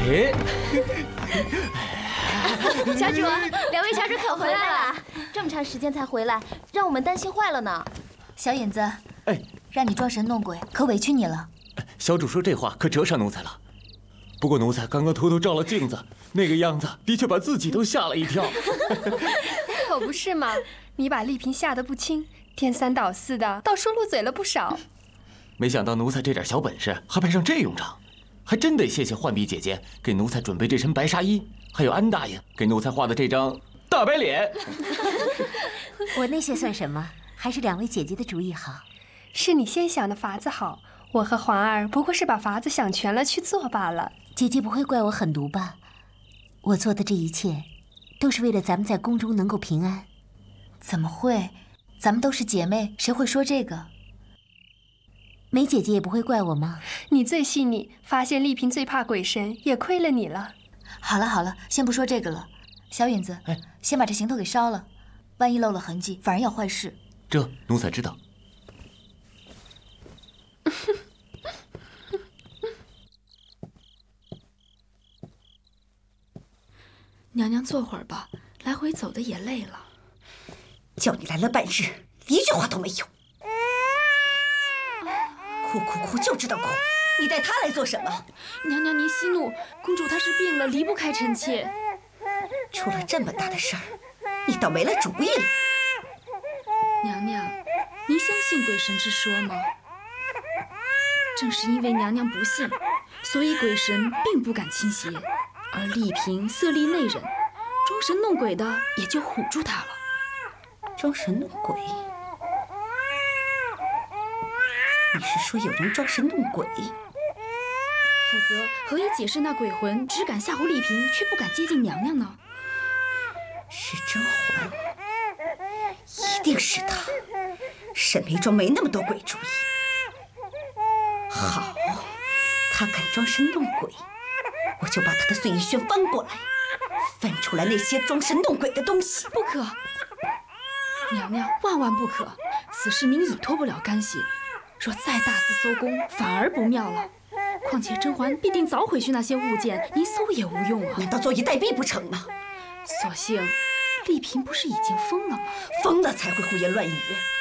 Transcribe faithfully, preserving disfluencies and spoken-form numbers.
哎， 小主，两位小主可回来了，这么长时间才回来，让我们担心坏了呢。 小影子， 哎， 让你装神弄鬼，可委屈你了。 小主说这话可折伤奴才了。不过奴才刚刚偷偷照了镜子，那个样子的确把自己都吓了一跳。 可不是嘛，你把丽嫔吓得不轻，颠三倒四的，倒说漏嘴了不少。 没想到奴才这点小本事还派上这用场，还真得谢谢浣碧姐姐给奴才准备这身白纱衣，还有安大爷给奴才画的这张大白脸。 我那些算什么？还是两位姐姐的主意好。 是你先想的法子好，我和环儿不过是把法子想全了去做罢了。 姐姐不会怪我狠毒吧？我做的这一切，都是为了咱们在宫中能够平安。 怎么会？咱们都是姐妹，谁会说这个？ 梅姐姐也不会怪我吗？ 你最细腻，发现丽嫔最怕鬼神，也亏了你了。 好了好了，先不说这个了。小影子，哎，先把这行头给烧了，万一漏了痕迹，反而要坏事。 这奴才知道。 娘娘坐会儿吧，来回走的也累了。 叫你来了半日，一句话都没有。哭哭哭就知道哭，你带他来做什么？ 娘娘您息怒，公主她是病了，离不开臣妾。 出了这么大的事儿，你倒没了主意了。 娘娘，您相信鬼神之说吗？正是因为娘娘不信，所以鬼神并不敢侵袭，而丽嫔色厉内荏，装神弄鬼的也就唬住她了。 装神弄鬼？你是说有人装神弄鬼？ 否则何以解释那鬼魂只敢吓唬丽嫔，却不敢接近娘娘呢？ 是甄嬛，一定是她。沈眉庄没那么多鬼主意。好，她敢装神弄鬼，我就把她的碎玉轩翻过来，翻出来那些装神弄鬼的东西。 不可，娘娘万万不可！此事您已脱不了干系，若再大肆搜宫，反而不妙了。况且甄嬛必定早毁去那些物件，您搜也无用啊！ 难道坐以待毙不成吗？ 所幸丽嫔不是已经疯了吗？ 疯了才会胡言乱语。